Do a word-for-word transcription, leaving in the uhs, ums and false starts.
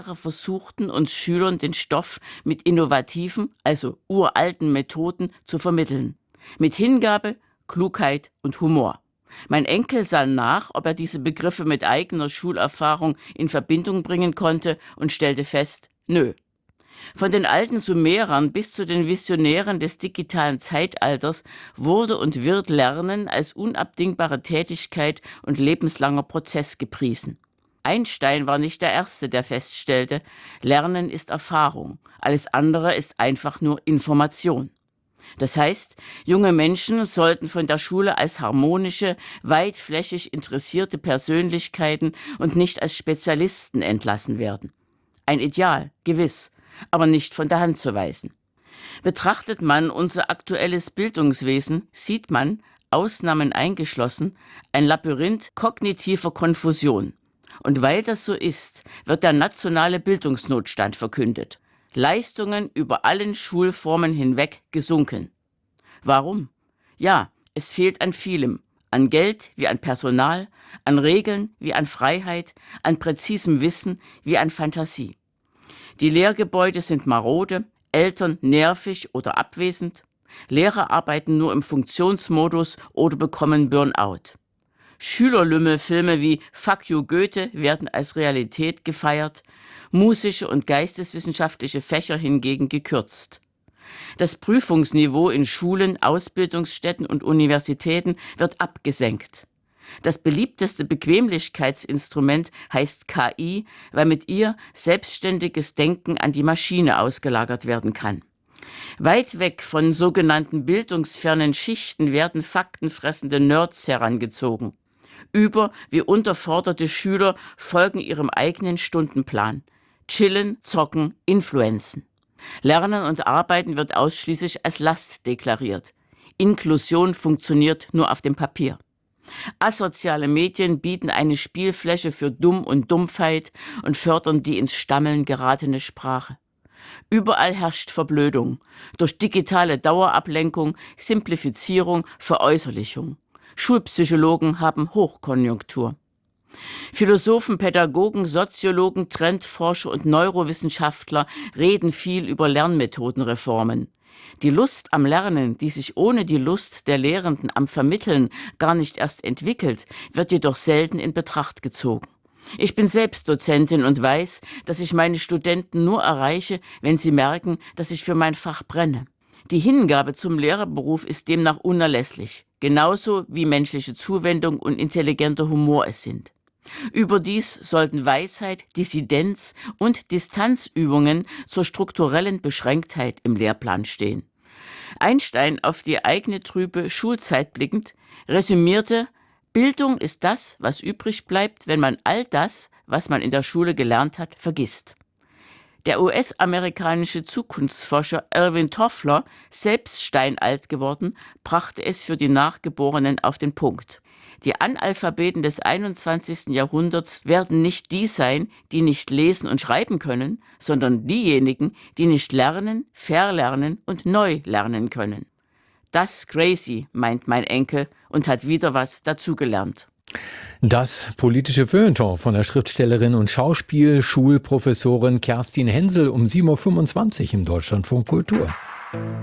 versuchten uns Schülern den Stoff mit innovativen, also uralten Methoden zu vermitteln. Mit Hingabe, Klugheit und Humor. Mein Enkel sah nach, ob er diese Begriffe mit eigener Schulerfahrung in Verbindung bringen konnte und stellte fest, nö. Von den alten Sumerern bis zu den Visionären des digitalen Zeitalters wurde und wird Lernen als unabdingbare Tätigkeit und lebenslanger Prozess gepriesen. Einstein war nicht der Erste, der feststellte, Lernen ist Erfahrung, alles andere ist einfach nur Information. Das heißt, junge Menschen sollten von der Schule als harmonische, weitflächig interessierte Persönlichkeiten und nicht als Spezialisten entlassen werden. Ein Ideal, gewiss, aber nicht von der Hand zu weisen. Betrachtet man unser aktuelles Bildungswesen, sieht man, Ausnahmen eingeschlossen, ein Labyrinth kognitiver Konfusion. Und weil das so ist, wird der nationale Bildungsnotstand verkündet. Leistungen über allen Schulformen hinweg gesunken. Warum? Ja, es fehlt an vielem. An Geld wie an Personal, an Regeln wie an Freiheit, an präzisem Wissen wie an Fantasie. Die Lehrgebäude sind marode, Eltern nervig oder abwesend, Lehrer arbeiten nur im Funktionsmodus oder bekommen Burnout. Schülerlümmelfilme wie Fuck you Goethe werden als Realität gefeiert, musische und geisteswissenschaftliche Fächer hingegen gekürzt. Das Prüfungsniveau in Schulen, Ausbildungsstätten und Universitäten wird abgesenkt. Das beliebteste Bequemlichkeitsinstrument heißt K I, weil mit ihr selbstständiges Denken an die Maschine ausgelagert werden kann. Weit weg von sogenannten bildungsfernen Schichten werden faktenfressende Nerds herangezogen. Über- wie unterforderte Schüler folgen ihrem eigenen Stundenplan. Chillen, zocken, influenzen. Lernen und Arbeiten wird ausschließlich als Last deklariert. Inklusion funktioniert nur auf dem Papier. Asoziale Medien bieten eine Spielfläche für Dumm und Dumpfheit und fördern die ins Stammeln geratene Sprache. Überall herrscht Verblödung, durch digitale Dauerablenkung, Simplifizierung, Veräußerlichung. Schulpsychologen haben Hochkonjunktur. Philosophen, Pädagogen, Soziologen, Trendforscher und Neurowissenschaftler reden viel über Lernmethodenreformen. Die Lust am Lernen, die sich ohne die Lust der Lehrenden am Vermitteln gar nicht erst entwickelt, wird jedoch selten in Betracht gezogen. Ich bin selbst Dozentin und weiß, dass ich meine Studenten nur erreiche, wenn sie merken, dass ich für mein Fach brenne. Die Hingabe zum Lehrerberuf ist demnach unerlässlich, genauso wie menschliche Zuwendung und intelligenter Humor es sind. Überdies sollten Weisheit, Dissidenz und Distanzübungen zur strukturellen Beschränktheit im Lehrplan stehen. Einstein, auf die eigene trübe Schulzeit blickend, resümierte: Bildung ist das, was übrig bleibt, wenn man all das, was man in der Schule gelernt hat, vergisst. Der U S-amerikanische Zukunftsforscher Alvin Toffler, selbst steinalt geworden, brachte es für die Nachgeborenen auf den Punkt. Die Analphabeten des einundzwanzigsten Jahrhunderts werden nicht die sein, die nicht lesen und schreiben können, sondern diejenigen, die nicht lernen, verlernen und neu lernen können. Das crazy, meint mein Enkel und hat wieder was dazugelernt. Das politische Feuilleton von der Schriftstellerin und Schauspiel-Schulprofessorin Kerstin Hensel um sieben Uhr fünfundzwanzig im Deutschlandfunk Kultur.